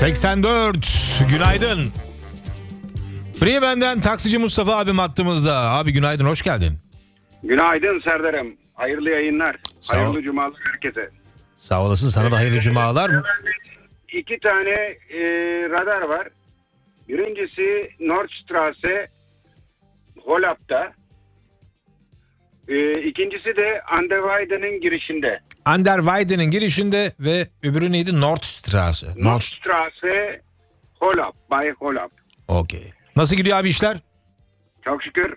84. Günaydın. Bremen'den taksici Mustafa abim hattımızda. Abi günaydın, hoş geldin. Günaydın Serdar'ım. Hayırlı yayınlar. Sağ ol. Hayırlı cumalar herkese. Sağ olasın, sana da hayırlı cumalar. 2 tane radar var. Birincisi Nordstrasse Holland'da. İkincisi de Anderweide'nin girişinde. Anderweide'nin girişinde ve öbürü neydi? Nordstrasse. Nordstrasse Holland. Bay Holland. Okey. Nasıl gidiyor abi işler? Çok şükür.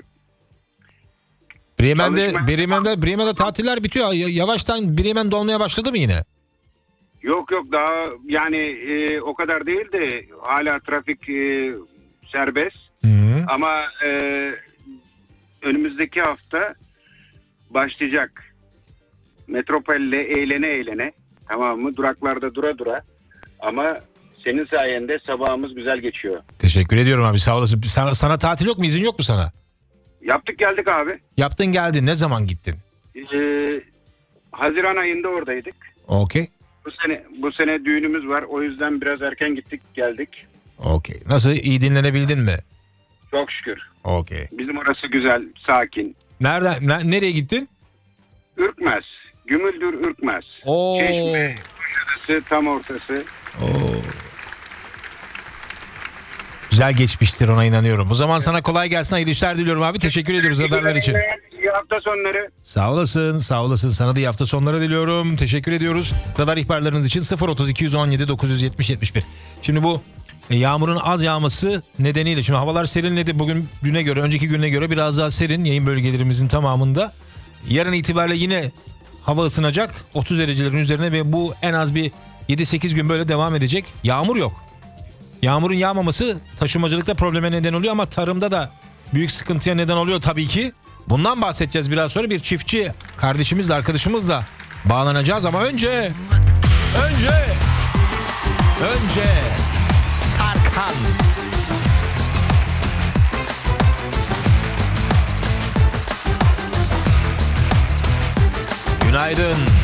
Bremen'de tatiller bitiyor. Yavaştan Bremen dolmaya başladı mı yine? Yok daha yani o kadar değil de hala trafik serbest. Hı-hı. Ama önümüzdeki hafta başlayacak. Metropol'le eğlene tamam mı? Duraklarda dura ama senin sayende sabahımız güzel geçiyor. Teşekkür ediyorum abi, sağ olasın. Sana tatil yok mu? İzin yok mu sana? Yaptık geldik abi. Yaptın geldin. Ne zaman gittin? Haziran ayında oradaydık. Okey. Bu sene düğünümüz var. O yüzden biraz erken gittik geldik. Okey. Nasıl, iyi dinlenebildin mi? Çok şükür. Okey. Bizim orası güzel, sakin. Nereye gittin? Ürkmez. Gümüldür Ürkmez. Oo. Çeşme, Kuşadası tam ortası. Oo. Güzel geçmiştir, ona inanıyorum. O zaman sana kolay gelsin, hayırlı işler diliyorum abi. Teşekkür ediyoruz radarlar için. İyi hafta sonları. Sağ olasın. Sana da iyi hafta sonları diliyorum. Teşekkür ediyoruz. Radar ihbarlarınız için 030 217 970 71. Şimdi bu yağmurun az yağması nedeniyle, şimdi havalar serinledi. Bugün önceki güne göre biraz daha serin yayın bölgelerimizin tamamında. Yarın itibariyle yine hava ısınacak 30 derecelerin üzerine ve bu en az bir 7-8 gün böyle devam edecek. Yağmur yok. Yağmurun yağmaması taşımacılıkta probleme neden oluyor ama tarımda da büyük sıkıntıya neden oluyor tabii ki. Bundan bahsedeceğiz biraz sonra, bir çiftçi kardeşimizle, arkadaşımızla bağlanacağız ama önce Tarkan. Günaydın.